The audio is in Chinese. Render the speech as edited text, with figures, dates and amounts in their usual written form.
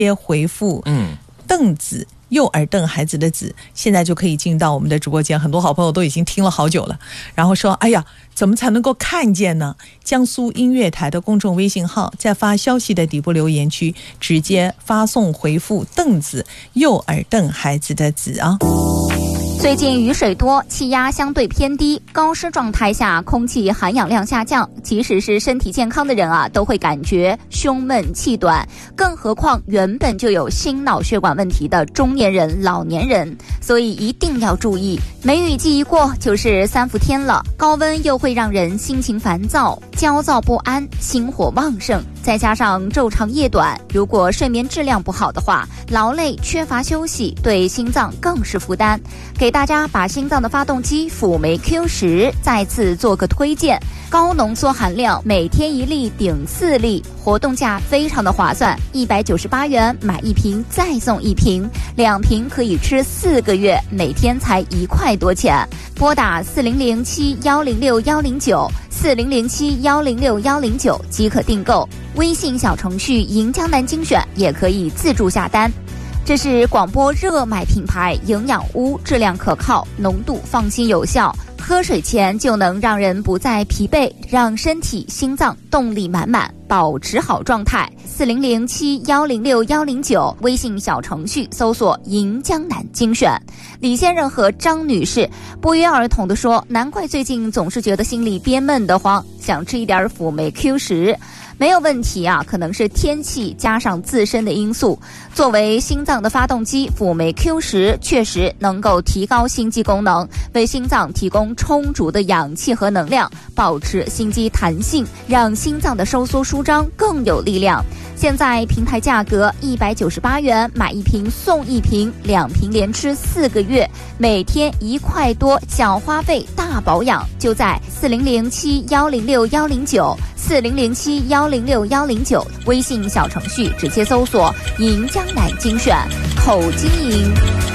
接回复邓子幼儿瞪孩子的子，现在就可以进到我们的直播间，很多好朋友都已经听了好久了，然后说哎呀怎么才能够看见呢？江苏音乐台的公众微信号，在发消息的底部留言区直接发送回复邓子幼儿瞪孩子的子啊。 最近雨水多，气压相对偏低，高湿状态下空气含氧量下降，即使是身体健康的人都会感觉胸闷气短，更何况原本就有心脑血管问题的中年人、老年人，所以一定要注意。梅雨季一过就是3伏天了，高温又会让人心情烦躁、焦躁不安、心火旺盛，再加上昼长夜短，如果睡眠质量不好的话，劳累缺乏休息，对心脏更是负担。给大家把心脏的发动机辅酶 Q10再次做个推荐，高浓缩含量，每天1粒顶4粒，活动价非常的划算，198元买1瓶再送1瓶，2瓶可以吃4个月，每天才1块多钱。拨打4007106109，4007106109即可订购，微信小程序银江南精选也可以自助下单。这是广播热买品牌营养屋，质量可靠，浓度放心有效，喝水前就能让人不再疲惫，让身体心脏动力满满，保持好状态。4007106109微信小程序搜索银江南精选。李先生和张女士不约而同地说，难怪最近总是觉得心里憋闷得慌，想吃一点辅酶 Q10。没有问题可能是天气加上自身的因素。作为心脏的发动机，辅酶 Q10确实能够提高心肌功能，为心脏提供充足的氧气和能量，保持心肌弹性，让心脏的收缩舒张更有力量。现在平台价格198元买1瓶送1瓶，2瓶连吃4个月，每天1块多，小花费大保养，就在4007106109，4007106109微信小程序直接搜索银江南精选，口经营。